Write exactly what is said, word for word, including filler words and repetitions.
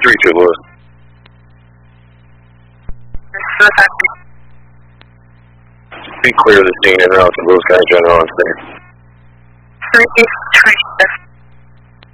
three two, Lewis. Be clear of the scene and route to Lewis County General on scene. three three.